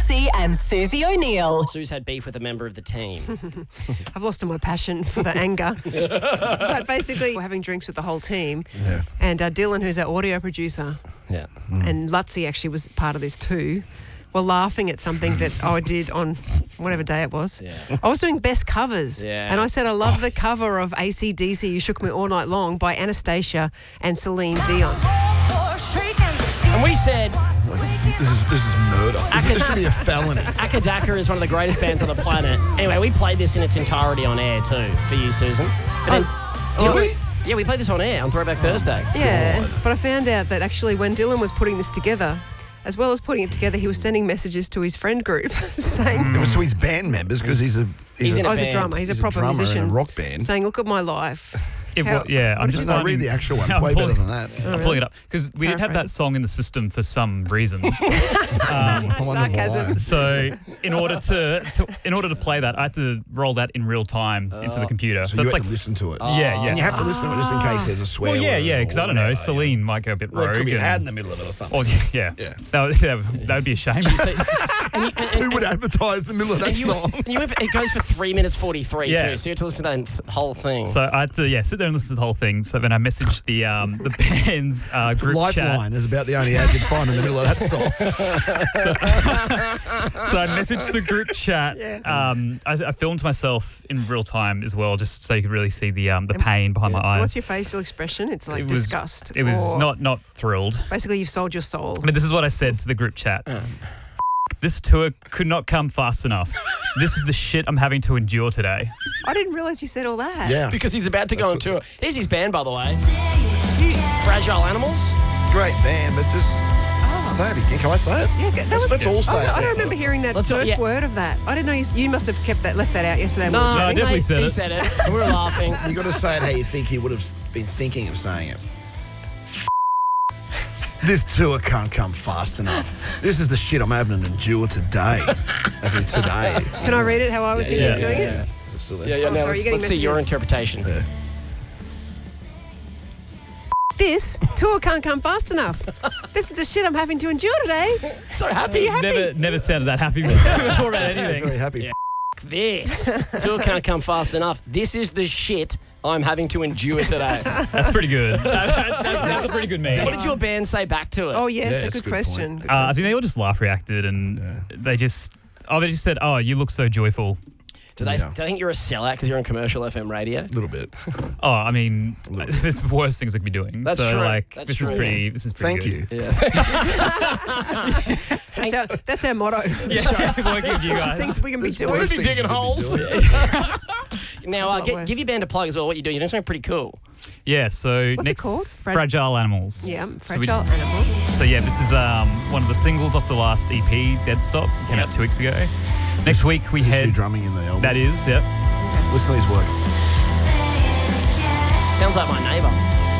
Lutzi and Susie O'Neill. Sue's had beef with a member of the team. I've lost all my passion for the anger. But basically, we're having drinks with the whole team. Yeah. And Dylan, who's our audio producer, and Lutzi actually was part of this too, were laughing at something that I did on whatever day it was. Yeah. I was doing best covers. Yeah. And I said, I love the cover of AC/DC, You Shook Me All Night Long by Anastasia and Celine Dion. And we said... This is murder. This should be a felony. Akadaka is one of the greatest bands on the planet. Anyway, we played this in its entirety on air too, for you, Susan. But then we? Yeah, we played this on air on Throwback Thursday. Yeah, but I found out that actually when Dylan was putting this together, as well as putting it together, he was sending messages to his friend group saying... It was to his band members because he's a drummer. He's a proper musician. In a rock band. Saying, look at my life. I'm just read the actual one. It's way better than that. I'm pulling it up because we didn't have that song in the system for some reason. Sarcasm. So in order to play that, I had to roll that in real time into the computer. So you had to listen to it. Yeah. And you have to listen to it just in case there's a swear word. Yeah. Because I don't know, Celine might go a bit rogue. Could be an ad in the middle of it or something. That would be a shame. Who would advertise the middle of that song? It goes for 3 minutes 43 too, so you have to listen to that whole thing. So I had to sit there and listen to the whole thing. So then I messaged the band's group chat. Lifeline is about the only ad you'd find in the middle of that song. So I messaged the group chat. I filmed myself in real time as well, just so you could really see the pain behind my eyes. What's your facial expression? It's like disgust. It was not thrilled. Basically, you've sold your soul. But this is what I said to the group chat. This tour could not come fast enough. This is the shit I'm having to endure today. I didn't realise you said all that. Yeah. Because he's about to go on tour. Here's his band, by the way. Fragile Animals. Great band, but just say it again. Can I say it? Yeah, let's all say it. I don't remember hearing that first word of that. I didn't know you must have left that out yesterday. No, I definitely said it. He said it. We were laughing. You got to say it how you think he would have been thinking of saying it. This tour can't come fast enough. This is the shit I'm having to endure today. As in today. Can I read it how I was thinking of doing it? It's still there. Yeah, let's see your interpretation. Yeah. This tour can't come fast enough. This is the shit I'm having to endure today. So happy. Never sounded that happy before about anything. Very happy. Yeah. This tour can't come fast enough. This is the shit I'm having to endure today. That's pretty good. That's a pretty good meme. What did your band say back to it? Oh, yes, a good question. I think they all just laugh reacted and they just said, "Oh, you look so joyful." Do they think you're a sellout because you're on commercial FM radio? A little bit. Oh, I mean, there's worse things I could be doing. That's so, true. This is pretty Thank good. you. Yeah. That's our motto. Yeah, working you guys. Things we can be doing. We're going to be digging holes. Now, give your band a plug as well, what you're doing. You're doing something pretty cool. Yeah, so What's next, it called? Fragile Animals. Yeah, Fragile Animals. So yeah, this is one of the singles off the last EP, Dead Stop. Came out 2 weeks ago. Next week we head... drumming in the album? That is, yep. Listen to his work. Sounds like my neighbour.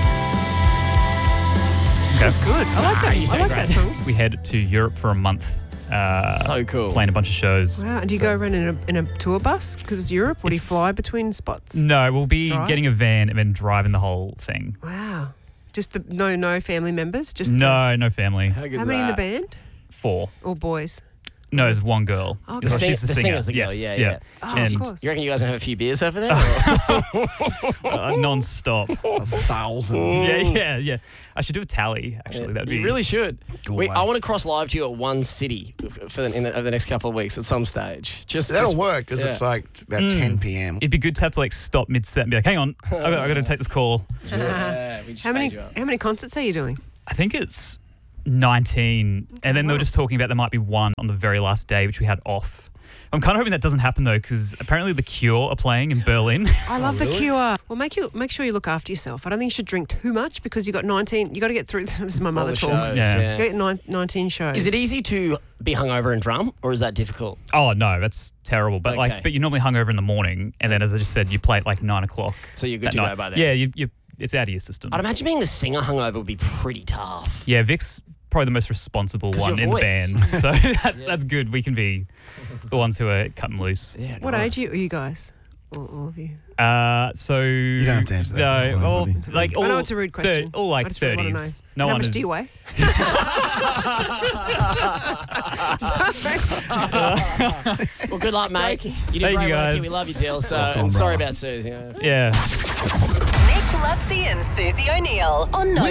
That's good. I like that. I like that song. We head to Europe for a month. So cool. Playing a bunch of shows. Wow. And do you go around in a tour bus because it's Europe? Or do you fly between spots? No, we'll be getting a van and then driving the whole thing. Wow. Just no family members? Just no family. How many in the band? 4. Or boys? No, there's one girl. Oh, she's the singer. Singer's the girl, yeah. Oh, and of course. You reckon you guys have a few beers over there? Non-stop. 1,000. Yeah. I should do a tally, actually. That'd be... You really should. Good I want to cross live to you at one city over the next couple of weeks at some stage. That'll work because it's like about 10 p.m. It'd be good to have to stop mid-set and be like, hang on, I got to take this call. Yeah, we just How many concerts are you doing? I think it's 19, and then they were just talking about there might be one on the very last day, which we had off. I'm kind of hoping that doesn't happen though, because apparently The Cure are playing in Berlin. I love The Cure. Well, make sure you look after yourself. I don't think you should drink too much because you got 19. You got to get through. This is my mother talk. Shows, Yeah. You get 19 shows. Is it easy to be hungover and drum, or is that difficult? Oh no, that's terrible. But but you're normally hungover in the morning, and then as I just said, you play at 9 o'clock. So you're good to go by then. Yeah, you it's out of your system. I'd imagine being the singer hungover would be pretty tough. Yeah, Vic's probably the most responsible one in the band. So that's good. We can be the ones who are cutting loose. Yeah, what age are you guys? All of you? So you don't have to answer that. No, I know it's a rude question. All 30s. No, how much do you weigh? Well, good luck, mate. Joking. You did Thank great you, work guys. here. We love you, Dill. So, Welcome, and sorry brother. about Susie. Yeah. Nick Lutzi and Susie O'Neill on No